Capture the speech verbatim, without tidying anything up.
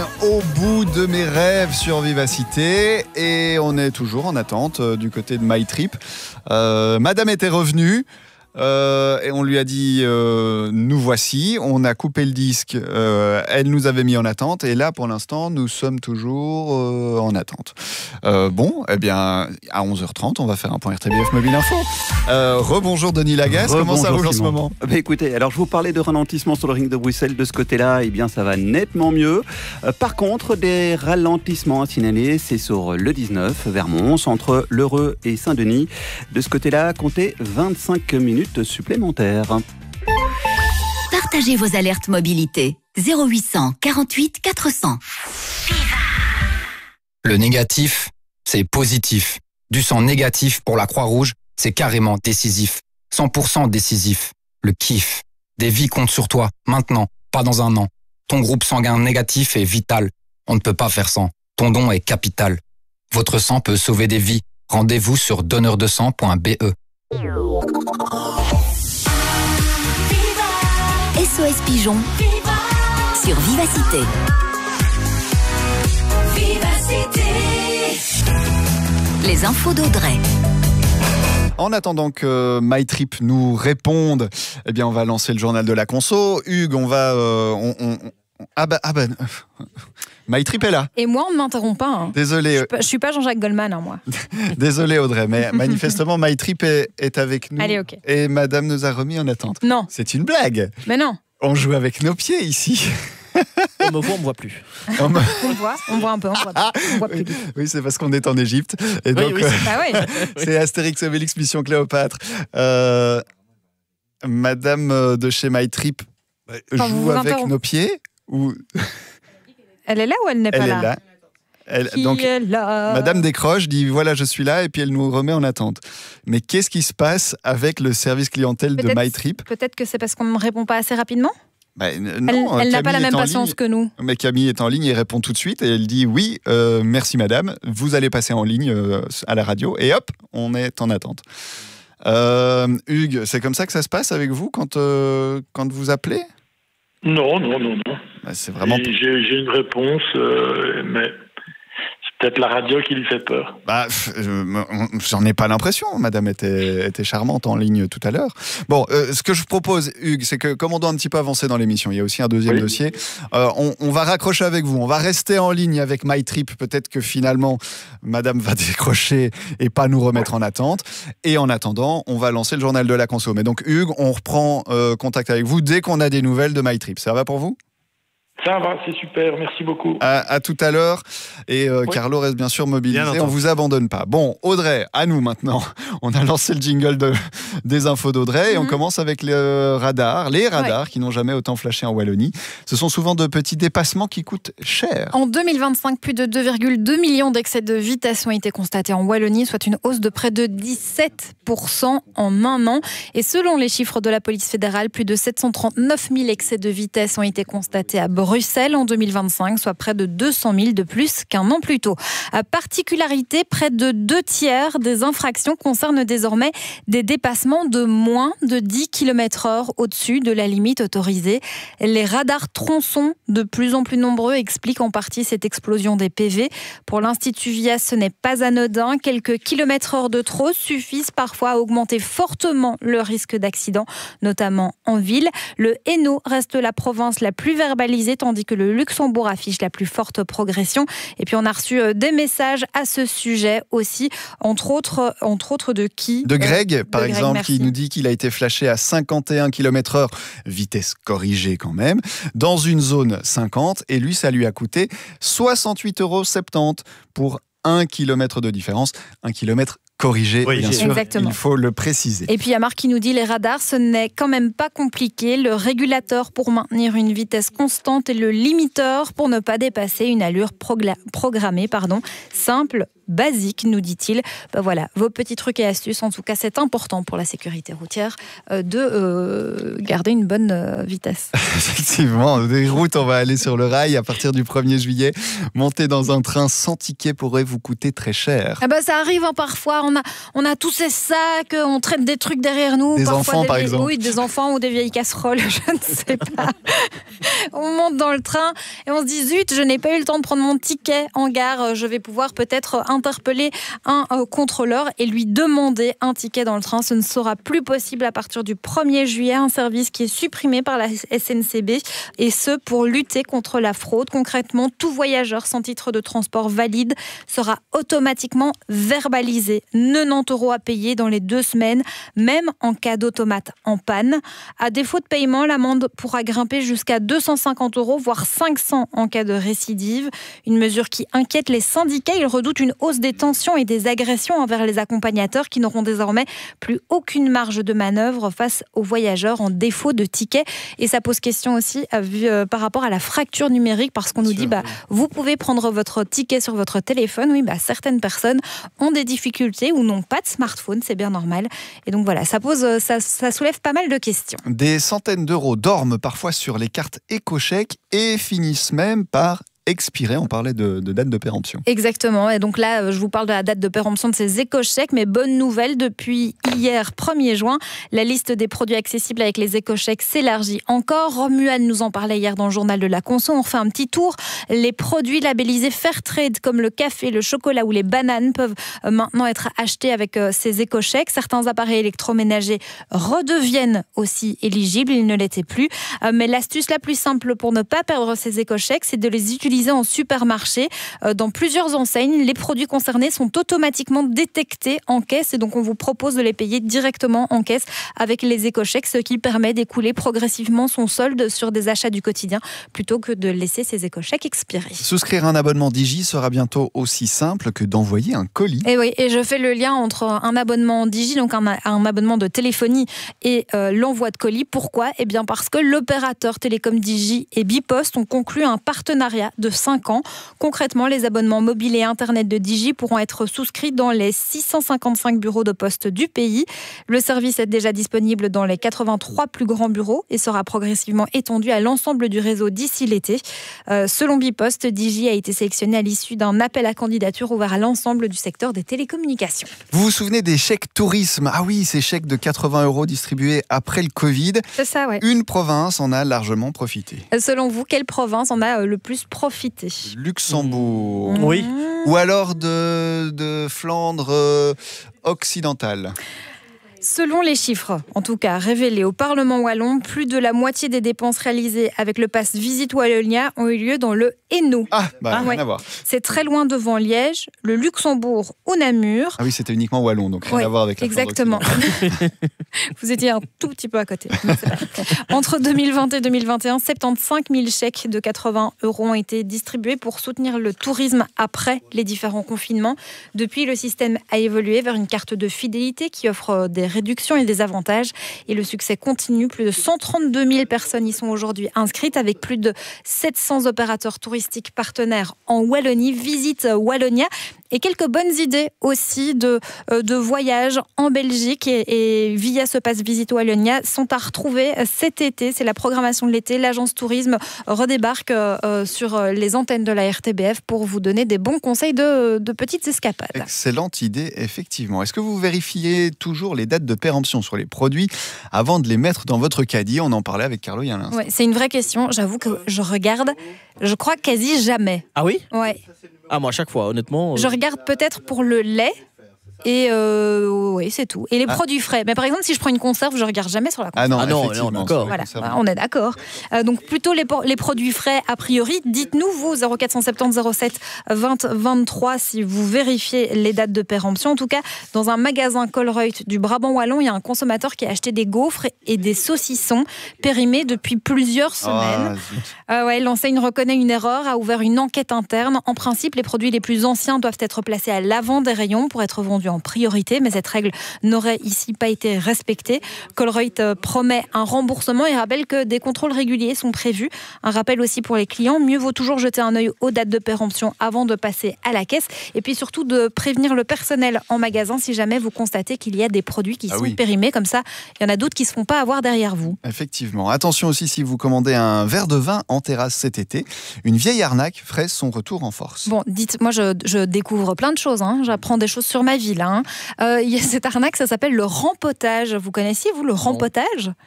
Au bout de mes rêves sur Vivacité, et on est toujours en attente euh, du côté de MyTrip. Euh, Madame était revenue. Euh, et on lui a dit euh, nous voici, on a coupé le disque, euh, elle nous avait mis en attente et là pour l'instant nous sommes toujours euh, en attente. Euh, bon, eh bien à onze heures trente on va faire un point R T B F Mobile Info. Euh, Rebonjour Denis Lagasse, comment ça roule en ce moment? Bah, écoutez, alors je vous parlais de ralentissement sur le ring de Bruxelles, de ce côté-là, eh bien ça va nettement mieux. Euh, par contre, des ralentissements à signaler, c'est sur le dix-neuf vers Mons, entre l'Heureux et Saint-Denis. De ce côté-là, comptez vingt-cinq minutes supplémentaires. Partagez vos alertes mobilité. zéro huit cent quarante-huit quatre cents. Le négatif, c'est positif. Du sang négatif pour la Croix-Rouge, c'est carrément décisif. cent pour cent décisif. Le kiff. Des vies comptent sur toi, maintenant, pas dans un an. Ton groupe sanguin négatif est vital. On ne peut pas faire sans. Ton don est capital. Votre sang peut sauver des vies. Rendez-vous sur donneur de sang point b e. S O S Pigeon sur Vivacité. Vivacité. Les infos d'Audrey. En attendant que MyTrip nous réponde, eh bien on va lancer le journal de la conso. Hugues, on va... Euh, on, on, ah bah... Ah bah MyTrip est là. Et moi, on ne m'interrompt pas. Hein. Désolé. Je ne suis pas Jean-Jacques Goldman, hein, moi. Désolé Audrey, mais manifestement MyTrip est, est avec nous. Allez, ok. Et madame nous a remis en attente. Non. C'est une blague. Mais non. On joue avec nos pieds ici. On me voit, on me voit plus. On, me... on voit, on voit un peu, on voit, on voit plus. Oui, oui, c'est parce qu'on est en Égypte. Et donc, oui, oui, c'est... Bah oui. c'est Astérix Obélix Mission Cléopâtre. Euh, madame de chez MyTrip Quand joue avec nos pieds ou... Elle est là ou elle n'est elle pas est là, là. Elle, Qui donc, est là Madame décroche, dit voilà je suis là et puis elle nous remet en attente. Mais qu'est-ce qui se passe avec le service clientèle de peut-être, MyTrip? Peut-être que c'est parce qu'on ne me répond pas assez rapidement. Bah, non, Elle, elle Camille n'a pas la même patience ligne. que nous. Mais Camille est en ligne et répond tout de suite et elle dit oui, euh, merci madame, vous allez passer en ligne euh, à la radio et hop, on est en attente. Euh, Hugues, c'est comme ça que ça se passe avec vous quand, euh, quand vous appelez? Non, non, non, non. Bah, c'est vraiment... J'ai, j'ai une réponse, euh, mais c'est peut-être la radio qui lui fait peur. Bah, euh, j'en ai pas l'impression. Madame était, était charmante en ligne tout à l'heure. Bon, euh, ce que je propose, Hugues, c'est que comme on doit un petit peu avancer dans l'émission, il y a aussi un deuxième oui. dossier. Euh, on, on va raccrocher avec vous. On va rester en ligne avec MyTrip. Peut-être que finalement, Madame va décrocher et pas nous remettre en attente. Et en attendant, on va lancer le journal de la conso. Mais donc, Hugues, on reprend euh, contact avec vous dès qu'on a des nouvelles de MyTrip. Ça va pour vous ? Ça va, c'est super, merci beaucoup. À, à tout à l'heure. Et euh, oui. Carlo reste bien sûr mobilisé, bien on ne vous abandonne pas. Bon, Audrey, à nous maintenant. On a lancé le jingle de, des infos d'Audrey mm-hmm. et on commence avec les euh, radars. Les radars ouais. qui n'ont jamais autant flashé en Wallonie. Ce sont souvent de petits dépassements qui coûtent cher. En deux mille vingt-cinq, plus de deux virgule deux millions d'excès de vitesse ont été constatés en Wallonie, soit une hausse de près de dix-sept pour cent en un an. Et selon les chiffres de la police fédérale, plus de sept cent trente-neuf mille excès de vitesse ont été constatés à Bruxelles en deux mille vingt-cinq, soit près de deux cent mille de plus qu'un an plus tôt. À particularité, près de deux tiers des infractions concernent désormais des dépassements de moins de dix kilomètres heure au-dessus de la limite autorisée. Les radars tronçons, de plus en plus nombreux, expliquent en partie cette explosion des P V. Pour l'Institut Vias, ce n'est pas anodin. Quelques kilomètres heure de trop suffisent parfois à augmenter fortement le risque d'accident, notamment en ville. Le Hainaut reste la province la plus verbalisée, tandis que le Luxembourg affiche la plus forte progression. Et puis on a reçu des messages à ce sujet aussi, entre autres, entre autres de qui ? De Greg, euh, par de exemple, Greg, qui nous dit qu'il a été flashé à cinquante et un kilomètres heure, vitesse corrigée quand même, dans une zone cinquante, et lui, ça lui a coûté soixante-huit euros soixante-dix pour un kilomètre de différence, un kilomètre corrigé, oui, bien sûr, exactement. Il faut le préciser. Et puis il y a Marc qui nous dit les radars, ce n'est quand même pas compliqué. Le régulateur pour maintenir une vitesse constante et le limiteur pour ne pas dépasser une allure progla- programmée. Pardon. Simple, basique, nous dit-il. Ben voilà, vos petits trucs et astuces. En tout cas, c'est important pour la sécurité routière euh, de euh, garder une bonne euh, vitesse. Effectivement, des routes, on va aller sur le rail à partir du premier juillet. Monter dans un train sans ticket pourrait vous coûter très cher. Ah ben, ça arrive hein, parfois. on a, on a tous ces sacs, on traîne des trucs derrière nous. Des parfois enfants, des par vieilles- exemple. Oui, des enfants ou des vieilles casseroles, je ne sais pas. On monte dans le train et on se dit, zut, je n'ai pas eu le temps de prendre mon ticket en gare. Je vais pouvoir peut-être interpeller un euh, contrôleur et lui demander un ticket dans le train. Ce ne sera plus possible à partir du premier juillet, un service qui est supprimé par la S N C B, et ce pour lutter contre la fraude. Concrètement, tout voyageur sans titre de transport valide sera automatiquement verbalisé. quatre-vingt-dix euros à payer dans les deux semaines, même en cas d'automate en panne. À défaut de paiement, l'amende pourra grimper jusqu'à deux cent cinquante euros, voire cinq cents en cas de récidive. Une mesure qui inquiète les syndicats. Ils redoutent une hausse des tensions et des agressions envers les accompagnateurs qui n'auront désormais plus aucune marge de manœuvre face aux voyageurs en défaut de ticket. Et ça pose question aussi euh, vu, euh, par rapport à la fracture numérique, parce qu'on nous dit bah, vous pouvez prendre votre ticket sur votre téléphone. Oui, bah, certaines personnes ont des difficultés ou n'ont pas de smartphone, c'est bien normal. Et donc voilà, ça, pose, ça, ça soulève pas mal de questions. Des centaines d'euros dorment parfois sur les cartes éco-chèques et finissent même par expirer. On parlait de, de date de péremption. Exactement. Et donc là, je vous parle de la date de péremption de ces éco-chèques, mais bonne nouvelle, depuis hier, premier juin, la liste des produits accessibles avec les éco-chèques s'élargit encore. Romuald nous en parlait hier dans le journal de la Conso. On fait un petit tour. Les produits labellisés Fairtrade, comme le café, le chocolat ou les bananes, peuvent maintenant être achetés avec ces éco-chèques. Certains appareils électroménagers redeviennent aussi éligibles. Ils ne l'étaient plus. Mais l'astuce la plus simple pour ne pas perdre ces éco-chèques, c'est de les utiliser en supermarché. Dans plusieurs enseignes, les produits concernés sont automatiquement détectés en caisse et donc on vous propose de les payer directement en caisse avec les éco-chèques, ce qui permet d'écouler progressivement son solde sur des achats du quotidien plutôt que de laisser ces éco-chèques expirer. Souscrire un abonnement Digi sera bientôt aussi simple que d'envoyer un colis. Et oui, et je fais le lien entre un abonnement Digi, donc un, un abonnement de téléphonie et euh, l'envoi de colis. Pourquoi ? Eh bien parce que l'opérateur télécom Digi et Bipost ont conclu un partenariat de cinq ans. Concrètement, les abonnements mobiles et Internet de Digi pourront être souscrits dans les six cent cinquante-cinq bureaux de poste du pays. Le service est déjà disponible dans les quatre-vingt-trois plus grands bureaux et sera progressivement étendu à l'ensemble du réseau d'ici l'été. Euh, selon Bipost, Digi a été sélectionné à l'issue d'un appel à candidature ouvert à l'ensemble du secteur des télécommunications. Vous vous souvenez des chèques tourisme ? Ah oui, ces chèques de quatre-vingts euros distribués après le Covid. C'est ça, ouais. Une province en a largement profité. Selon vous, quelle province en a le plus profité ? Luxembourg. Oui. Ou alors de, de Flandre euh, occidentale. Selon les chiffres, en tout cas révélés au Parlement wallon, plus de la moitié des dépenses réalisées avec le pass Visit Wallonia ont eu lieu dans le Hainaut. Ah, bah, Ah, rien ouais. à voir. C'est très loin devant Liège, le Luxembourg ou Namur. Ah oui, c'était uniquement wallon, donc rien Ouais, à voir avec la Flandre exactement. occidentale. Vous étiez un tout petit peu à côté. Non, c'est pas. Entre deux mille vingt et deux mille vingt et un, soixante-quinze mille chèques de quatre-vingts euros ont été distribués pour soutenir le tourisme après les différents confinements. Depuis, le système a évolué vers une carte de fidélité qui offre des réductions et des avantages. Et le succès continue. Plus de cent trente-deux mille personnes y sont aujourd'hui inscrites, avec plus de sept cents opérateurs touristiques partenaires en Wallonie. Visite Wallonia. Et quelques bonnes idées aussi de, de voyage en Belgique et, et via ce pass Visite Wallonia sont à retrouver cet été. C'est la programmation de l'été. L'agence tourisme redébarque euh, sur les antennes de la R T B F pour vous donner des bons conseils de, de petites escapades. Excellente idée, effectivement. Est-ce que vous vérifiez toujours les dates de péremption sur les produits avant de les mettre dans votre caddie ? On en parlait avec Carlo il y a un instant. Ouais, c'est une vraie question. J'avoue que je regarde, je crois quasi jamais. Ah oui ? Ouais. Ah, moi, à chaque fois, honnêtement. euh, Je regarde peut-être pour le lait. Et euh, oui, c'est tout. Et les Ah. produits frais. Mais par exemple, si je prends une conserve, je regarde jamais sur la conserve. Ah non, Ah non, effectivement, non, sur d'accord. les Voilà, conserves. on est d'accord. Euh, donc plutôt les, por- les produits frais a priori. Dites-nous vous zéro quatre cent soixante-dix zéro sept vingt vingt-trois si vous vérifiez les dates de péremption. En tout cas, dans un magasin Colruyt du Brabant wallon, il y a un consommateur qui a acheté des gaufres et des saucissons périmés depuis plusieurs semaines. Ah, zut. Ah ouais, l'enseigne reconnaît une erreur, a ouvert une enquête interne. En principe, les produits les plus anciens doivent être placés à l'avant des rayons pour être vendus en priorité, mais cette règle n'aurait ici pas été respectée. Colruyt promet un remboursement et rappelle que des contrôles réguliers sont prévus. Un rappel aussi pour les clients, mieux vaut toujours jeter un œil aux dates de péremption avant de passer à la caisse, et puis surtout de prévenir le personnel en magasin si jamais vous constatez qu'il y a des produits qui Ah sont oui. périmés. Comme ça, il y en a d'autres qui ne se font pas avoir derrière vous. Effectivement. Attention aussi si vous commandez un verre de vin en terrasse cet été. Une vieille arnaque ferait son retour en force. Bon, dites, moi je, je découvre plein de choses, hein. J'apprends des choses sur ma ville. facile. Hein. Euh, il y a cette arnaque, ça s'appelle le rempotage. Vous connaissiez, vous, le rempotage ?